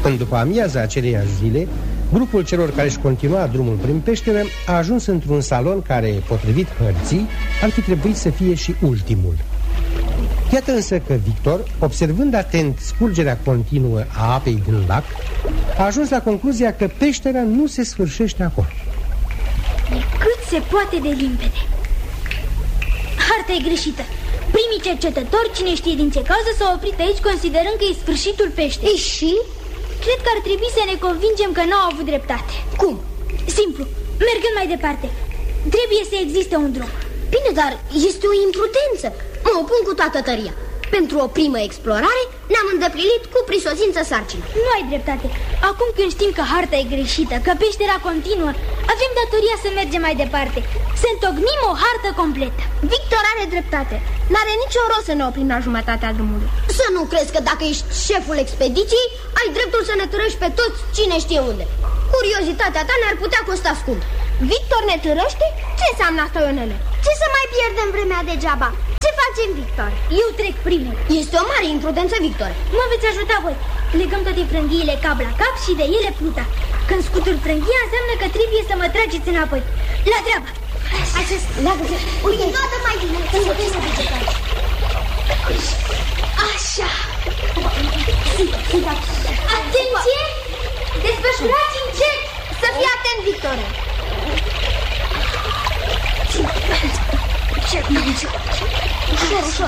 În după amiaza aceleiași zile, grupul celor care își continua drumul prin peșteră a ajuns într-un salon care, potrivit hărții, ar fi trebuit să fie și ultimul. Iată însă că Victor, observând atent scurgerea continuă a apei din lac, a ajuns la concluzia că peștera nu se sfârșește acolo. E cât se poate de limpede. Harta e greșită. Primii cercetători, cine știe din ce cauză, s-au oprit aici considerând că e sfârșitul peșterii. Și? Cred că ar trebui să ne convingem că n-au avut dreptate. Cum? Simplu, mergând mai departe. Trebuie să existe un drum. Bine, dar este o imprudență. Mă opun cu toată tăria. Pentru o primă explorare ne-am îndeplinit cu prisosință sarcina. Nu ai dreptate. Acum când știm că harta e greșită, că peștera continuă, avem datoria să mergem mai departe, să întocmim o hartă completă. Victor are dreptate. N-are nicio rost să ne oprim la jumătatea drumului. Să nu crezi că dacă ești șeful expediției, ai dreptul să ne târăști pe toți cine știe unde. Curiozitatea ta ne-ar putea costa scump. Victor ne târăște? Ce înseamnă asta, Ionele? Ce să mai pierdem vremea degeaba? Ce facem, Victor? Eu trec primul. Este o mare imprudență, Victor. Mă veți ajuta voi. Legăm toate frânghiile cap la cap și de ele pluta. Când scutur frânghia, înseamnă că trebuie să mă trageți înapoi. La treabă! Uite, toată mai bine. Așa. Atenție! Desfășurați încet! Să fii atent, Victor. Ușor, ușor.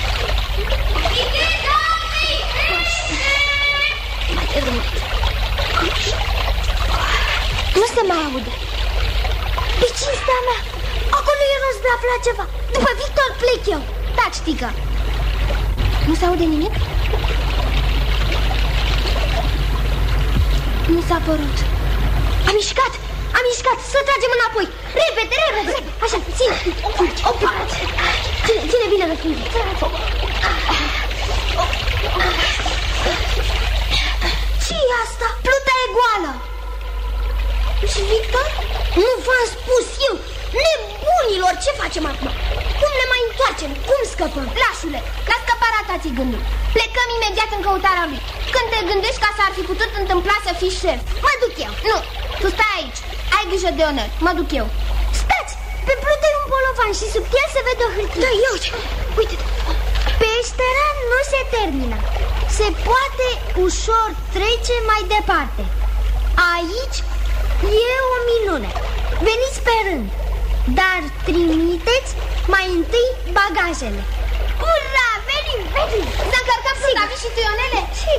Nu se mai aude. Pe cinstea mea, acolo e rost de a afla ceva. După Victor plec eu. Taci, tică. Nu se aude nimic? Nu s-a părut. Am mișcat, să tragem înapoi. Repede, repede. Așa, ține. Ține bine de frânghie. Ce-i asta? Pluta e goală. Și Victor? Nu v-am spus eu. Nebunilor, ce facem acum? Cum ne mai întoarcem? Cum scăpăm? Lașule, la scăparea ta ți gândul. Plecăm imediat în căutarea lui. Când te gândești ca s-ar fi putut întâmpla să fii șef, mă duc eu. Nu, tu stai aici. Ai grijă de Onel, mă duc eu. Stați, pe plută e un bolovan și sub el se vede o hârtie. Da, ia uite. Peștera nu se termină. Se poate ușor trece mai departe. Aici e o minune. Veniți pe rând, dar trimiteți mai întâi bagajele. Ura, venim! Să încărcăm pluta, vii și tu, Ionele? Și